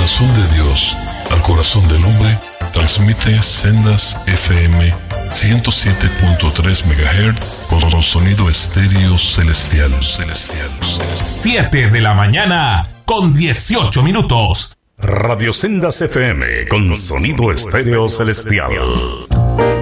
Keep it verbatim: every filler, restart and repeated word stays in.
corazón de Dios al corazón del hombre, transmite Sendas F M ciento siete punto tres megahertz con sonido estéreo celestial, celestial, celestial. siete de la mañana con dieciocho minutos. Radio Sendas F M con sonido estéreo celestial.